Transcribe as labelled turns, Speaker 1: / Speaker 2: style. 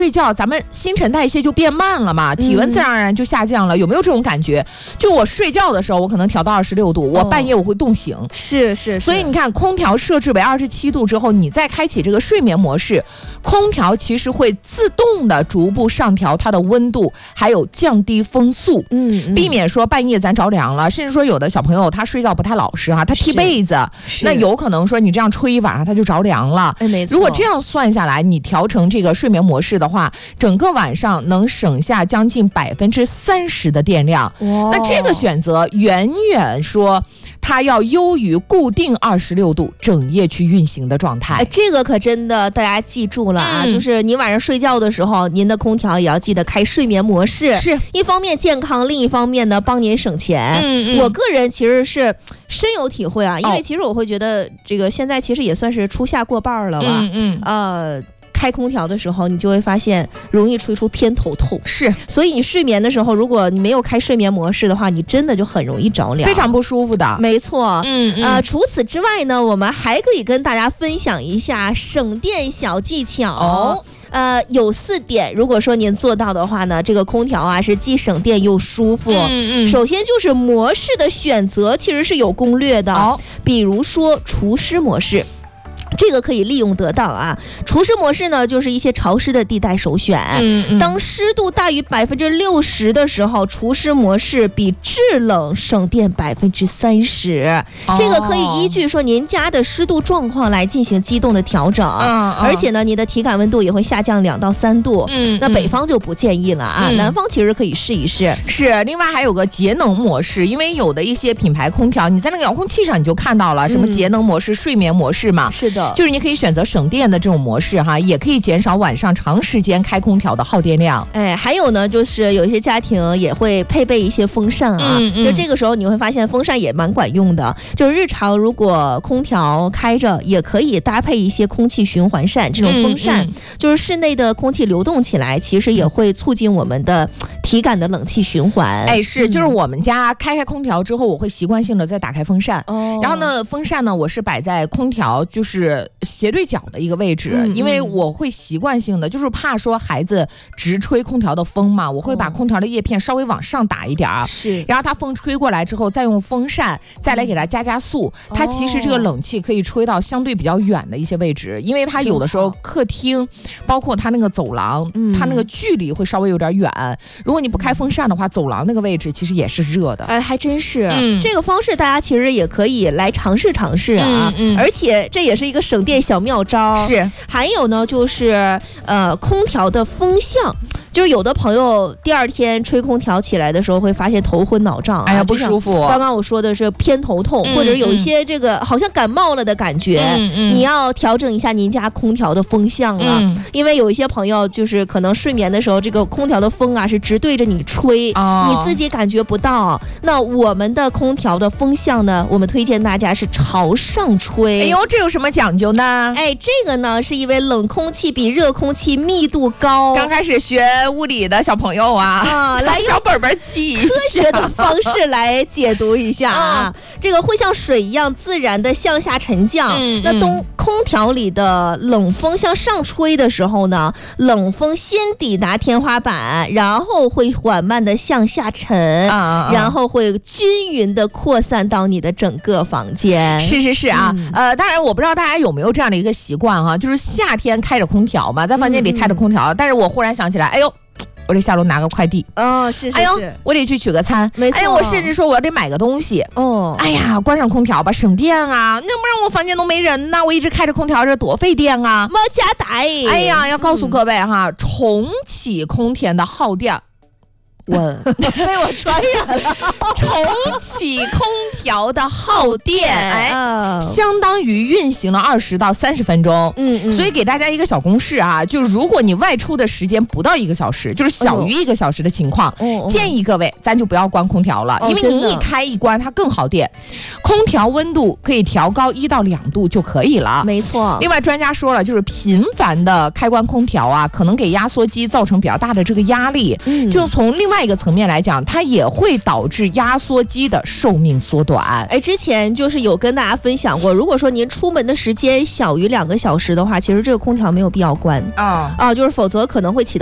Speaker 1: 睡觉咱们新陈代谢就变慢了嘛，体温自然而然就下降了，有没有这种感觉？就我睡觉的时候我可能调到26度，我半夜我会冻醒。
Speaker 2: 是，
Speaker 1: 所以你看空调设置为27度之后，你再开启这个睡眠模式，空调其实会自动的逐步上调它的温度，还有降低风速，避免说半夜咱着凉了，甚至说有的小朋友他睡觉不太老实他踢被子，那有可能说你这样吹一晚上他就着凉了。
Speaker 2: 没错。
Speaker 1: 如果这样算下来，你调成这个睡眠模式的话，整个晚上能省下将近30%的电量。那这个选择远远说它要优于固定26度整夜去运行的状态。
Speaker 2: 这个可真的大家记住了啊，就是你晚上睡觉的时候，您的空调也要记得开睡眠模式，
Speaker 1: 是
Speaker 2: 一方面健康，另一方面呢帮您省钱。我个人其实是深有体会啊，因为其实我会觉得这个现在其实也算是初夏过半了吧。开空调的时候，你就会发现容易吹出偏头痛，
Speaker 1: 是，
Speaker 2: 所以你睡眠的时候，如果你没有开睡眠模式的话，你真的就很容易着凉，
Speaker 1: 非常不舒服的。
Speaker 2: 没错，除此之外呢，我们还可以跟大家分享一下省电小技巧。有4点，如果说您做到的话呢，这个空调啊是既省电又舒服。首先就是模式的选择其实是有攻略的，比如说除湿模式。这个可以利用得当啊！除湿模式呢，就是一些潮湿的地带首选。当湿度大于60%的时候，除湿模式比制冷省电30%。这个可以依据说您家的湿度状况来进行机动的调整。而且呢，你的体感温度也会下降2到3度。那北方就不建议了啊，南方其实可以试一试。
Speaker 1: 是，另外还有个节能模式，因为有的一些品牌空调，你在那个遥控器上你就看到了什么节能模式、睡眠模式嘛。
Speaker 2: 是的。
Speaker 1: 就是你可以选择省电的这种模式哈，也可以减少晚上长时间开空调的耗电量。
Speaker 2: 还有呢，就是有一些家庭也会配备一些风扇啊，就这个时候你会发现风扇也蛮管用的。就是日常如果空调开着，也可以搭配一些空气循环扇这种风扇，就是室内的空气流动起来，其实也会促进我们的体感的冷气循环。
Speaker 1: 是，就是我们家开空调之后，我会习惯性的再打开风扇。然后呢，风扇呢我是摆在空调就是斜对角的一个位置，因为我会习惯性的，就是怕说孩子直吹空调的风嘛，我会把空调的叶片稍微往上打一点，
Speaker 2: 是，
Speaker 1: 然后它风吹过来之后，再用风扇再来给它加速，它其实这个冷气可以吹到相对比较远的一些位置，因为它有的时候客厅包括它那个走廊，它那个距离会稍微有点远，如果你不开风扇的话，走廊那个位置其实也是热的。
Speaker 2: 还真是，这个方式大家其实也可以来尝试啊，而且这也是一个省电小妙招。
Speaker 1: 是，
Speaker 2: 还有呢，就是空调的风向。就是有的朋友第二天吹空调起来的时候会发现头昏脑胀，
Speaker 1: 不舒服。
Speaker 2: 刚刚我说的是偏头痛，或者有一些这个好像感冒了的感觉，你要调整一下您家空调的风向了，因为有一些朋友就是可能睡眠的时候这个空调的风啊是直对着你吹，你自己感觉不到。那我们的空调的风向呢，我们推荐大家是朝上吹。
Speaker 1: 这有什么讲究呢？
Speaker 2: 这个呢是因为冷空气比热空气密度高。
Speaker 1: 刚开始学物理的小朋友来小本本记
Speaker 2: 科学的方式来解读一下啊。这个会像水一样自然的向下沉降。那空调里的冷风向上吹的时候呢，冷风先抵达天花板，然后会缓慢的向下沉，然后会均匀的扩散到你的整个房间。
Speaker 1: 是啊，当然我不知道大家有没有这样的一个习惯哈，就是夏天开着空调嘛，在房间里开着空调，但是我忽然想起来，我得下楼拿个快递。
Speaker 2: 是，
Speaker 1: 我得去取个餐。
Speaker 2: 没错。
Speaker 1: 我甚至说我得买个东西。关上空调吧，省电啊！那不然我房间都没人呢，我一直开着空调，这多费电啊！
Speaker 2: 没加带。
Speaker 1: 要告诉各位哈，重启空调的耗电。
Speaker 2: 被我传染了。
Speaker 1: 重启空调的耗电，相当于运行了20到30分钟。所以给大家一个小公式啊，就如果你外出的时间不到1个小时，就是小于1个小时的情况，建议各位咱就不要关空调了，因为你一开一关它更耗电。空调温度可以调高1到2度就可以了。
Speaker 2: 没错。
Speaker 1: 另外专家说了，就是频繁的开关空调啊，可能给压缩机造成比较大的这个压力。就从另外一个层面来讲，它也会导致压缩机的寿命缩短。
Speaker 2: 之前就是有跟大家分享过，如果说您出门的时间小于2个小时的话，其实这个空调没有必要关就是否则可能会起到